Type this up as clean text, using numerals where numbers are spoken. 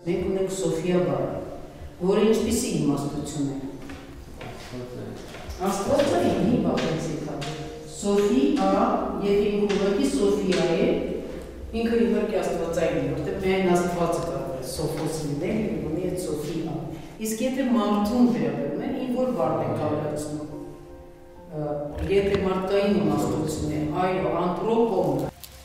Մենք ունենք Սոֆիա բառը, որը ինչպիսի իմաստություն է։ Աստվածը ինի բաղեցի կա։ Սոֆիա և ինք ուղղակի Սոֆիա է, ինքը իվարկի աստվածային է, որտեղ միայն աստվածը կարող է Սոֆոս լինել, և ունի այդ Սոֆիա։ Իսկ եթե մարդուն վերաբերում են, ինչ որ բառն է կալացնում։ Եթե մարդկային իմաստություն է, այո, անտրոպոն,